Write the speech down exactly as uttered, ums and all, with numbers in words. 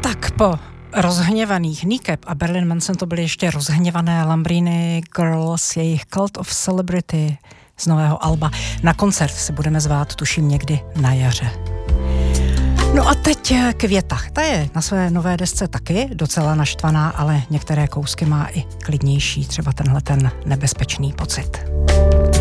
Tak po rozhněvaných Kneecap a Marilyn Manson to byly ještě rozhněvané Lambrini Girls, jejich Cult of Celebrity z nového alba. Na koncert se budeme zvát, tuším, někdy na jaře. No a teď Květa. Ta je na své nové desce taky docela naštvaná, ale některé kousky má i klidnější, třeba tenhle ten nebezpečný pocit.